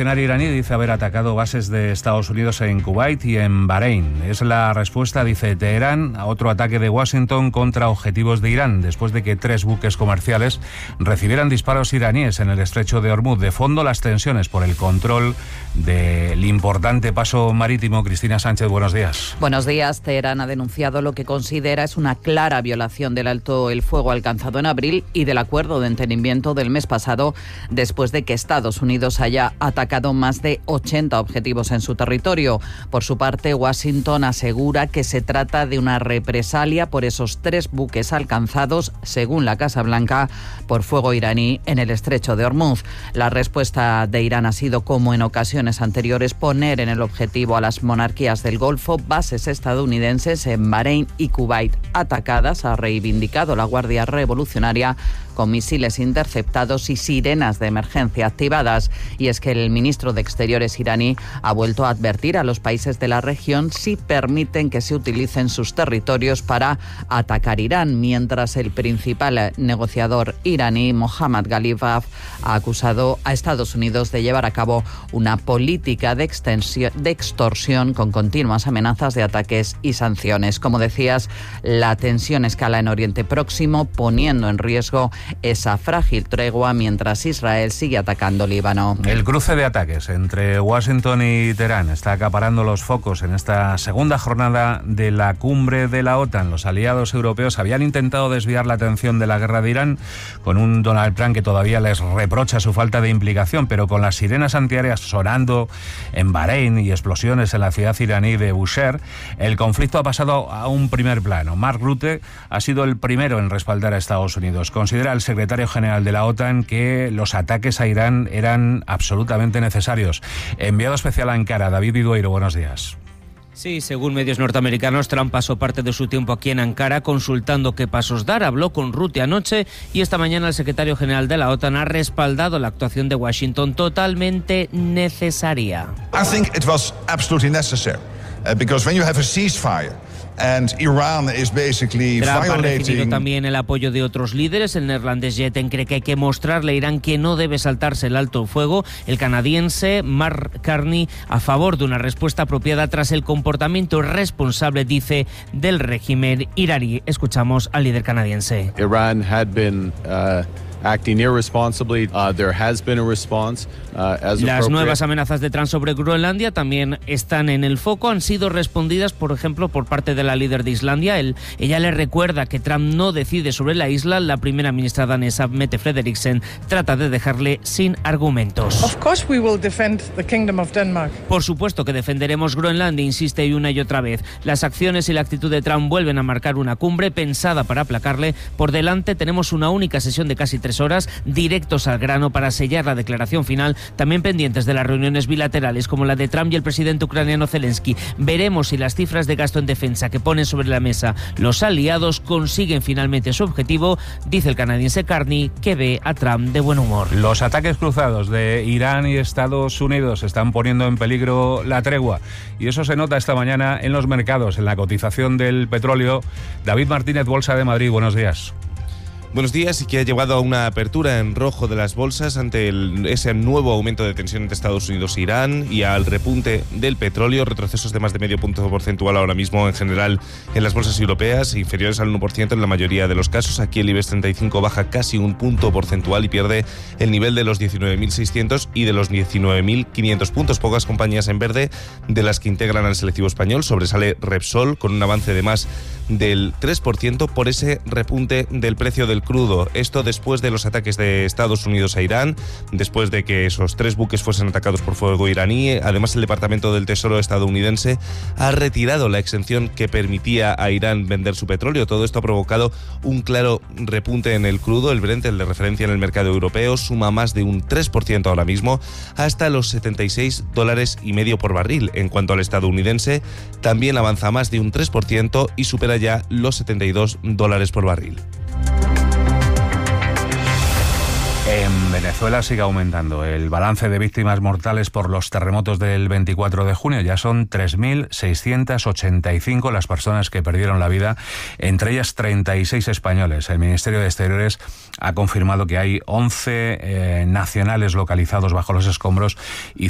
revolucionaria iraní dice haber atacado bases de Estados Unidos en Kuwait y en Bahrein. Es la respuesta, dice Teherán, a otro ataque de Washington contra objetivos de Irán, después de que 3 buques comerciales recibieran disparos iraníes en el estrecho de Hormuz. De fondo, las tensiones por el control del importante paso marítimo. Cristina Sánchez, buenos días. Buenos días. Teherán ha denunciado lo que considera es una clara violación del alto el fuego alcanzado en abril y del acuerdo de entendimiento del mes pasado, después de que Estados Unidos haya atacado más de 80 objetivos en su territorio. Por su parte, Washington asegura que se trata de una represalia por esos 3 buques alcanzados, según la Casa Blanca, por fuego iraní en el estrecho de Hormuz. La respuesta de Irán ha sido, como en ocasiones anteriores, poner en el objetivo a las monarquías del Golfo, bases estadounidenses en Bahrein y Kuwait atacadas, ha reivindicado la Guardia Revolucionaria, con misiles interceptados y sirenas de emergencia activadas. Y es que el ministro de Exteriores iraní ha vuelto a advertir a los países de la región si permiten que se utilicen sus territorios para atacar Irán, mientras el principal negociador iraní, Mohammad Ghalibaf, ha acusado a Estados Unidos de llevar a cabo una política de extorsión con continuas amenazas de ataques y sanciones. Como decías, la tensión escala en Oriente Próximo, poniendo en riesgo esa frágil tregua mientras Israel sigue atacando Líbano. El cruce de ataques entre Washington y Teherán está acaparando los focos en esta segunda jornada de la cumbre de la OTAN. Los aliados europeos habían intentado desviar la atención de la guerra de Irán con un Donald Trump que todavía les reprocha su falta de implicación, pero con las sirenas antiaéreas sonando en Bahrein y explosiones en la ciudad iraní de Bushehr, el conflicto ha pasado a un primer plano. Mark Rutte ha sido el primero en respaldar a Estados Unidos. Considera el secretario general de la OTAN que los ataques a Irán eran absolutamente necesarios. Enviado especial a Ankara, David Bidueiro, buenos días. Sí, según medios norteamericanos, Trump pasó parte de su tiempo aquí en Ankara consultando qué pasos dar. Habló con Rutte anoche y esta mañana el secretario general de la OTAN ha respaldado la actuación de Washington, totalmente necesaria. I think it was absolutely necessary because when you have a ceasefire and Iran is basically Trump ha recibido violating... también el apoyo de otros líderes. El neerlandés Jeten cree que hay que mostrarle a Irán que no debe saltarse el alto fuego. El canadiense Mark Carney a favor de una respuesta apropiada tras el comportamiento irresponsable, dice, del régimen iraní. Escuchamos al líder canadiense. Iran had been acting irresponsibly. There has been a response as Las nuevas amenazas de Trump sobre Groenlandia también están en el foco. Han sido respondidas, por ejemplo, por parte de la líder de Islandia. Ella le recuerda que Trump no decide sobre la isla. La primera ministra danesa, Mette Frederiksen, trata de dejarle sin argumentos. Of course we will defend the Kingdom of Denmark. Por supuesto que defenderemos Groenlandia, insiste una y otra vez. Las acciones y la actitud de Trump vuelven a marcar una cumbre pensada para aplacarle. Por delante tenemos una única sesión de casi 3 horas, directos al grano para sellar la declaración final, también pendientes de las reuniones bilaterales como la de Trump y el presidente ucraniano Zelensky. Veremos si las cifras de gasto en defensa que ponen sobre la mesa los aliados consiguen finalmente su objetivo, dice el canadiense Carney, que ve a Trump de buen humor. Los ataques cruzados de Irán y Estados Unidos están poniendo en peligro la tregua y eso se nota esta mañana en los mercados, en la cotización del petróleo. David Martínez, Bolsa de Madrid, buenos días. Buenos días, y que ha llevado a una apertura en rojo de las bolsas ante ese nuevo aumento de tensión entre Estados Unidos e Irán y al repunte del petróleo, retrocesos de más de medio punto porcentual ahora mismo en general en las bolsas europeas, inferiores al 1% en la mayoría de los casos. Aquí el IBEX 35 baja casi un punto porcentual y pierde el nivel de los 19.600 y de los 19.500 puntos. Pocas compañías en verde de las que integran al selectivo español. Sobresale Repsol con un avance de más del 3% por ese repunte del precio del crudo. Esto después de los ataques de Estados Unidos a Irán, después de que esos 3 buques fuesen atacados por fuego iraní. Además, el Departamento del Tesoro estadounidense ha retirado la exención que permitía a Irán vender su petróleo. Todo esto ha provocado un claro repunte en el crudo. El Brent, el de referencia en el mercado europeo, suma más de un 3% ahora mismo, hasta los $76.50 por barril. En cuanto al estadounidense, también avanza más de un 3% y supera ya los $72 por barril. En Venezuela sigue aumentando el balance de víctimas mortales por los terremotos del 24 de junio. Ya son 3.685 las personas que perdieron la vida, entre ellas 36 españoles. El Ministerio de Exteriores ha confirmado que hay 11 nacionales localizados bajo los escombros y